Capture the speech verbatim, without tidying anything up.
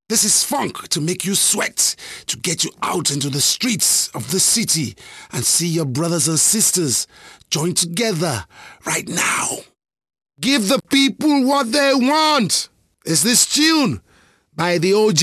This is funk to make you sweat, to get you out into the streets of the city and see your brothers and sisters join together right now. Give the people what they want. Is this tune by the O J